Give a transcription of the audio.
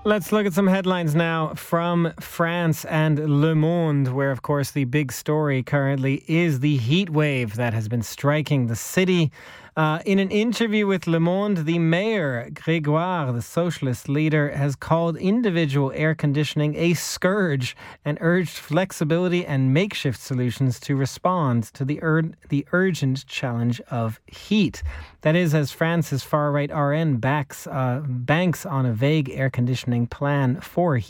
Let's look at some headlines now from France and Le Monde, where, of course, the big story currently is the heat wave that has been striking the city. In an interview with Le Monde, the mayor, Grégoire, the socialist leader, has called individual air conditioning a scourge and urged flexibility and makeshift solutions to respond to the urgent challenge of heat. That is, as France's far-right RN banks on a vague air conditioning plan for heat.